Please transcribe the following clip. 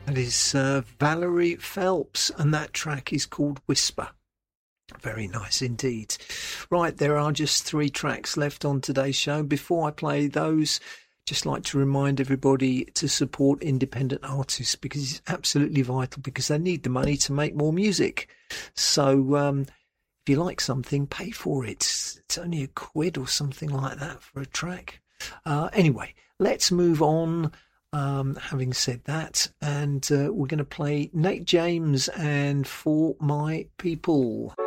That is Valerie Phelps, and that track is called Whisper. Very nice indeed. Right, there are just 3 tracks left on today's show. Before I play those, just like to remind everybody to support independent artists, because it's absolutely vital, because they need the money to make more music. So if you like something, pay for it. It's only £1 or something like that for a track. Anyway, let's move on. Having said that, and we're going to play Nate James and For My People.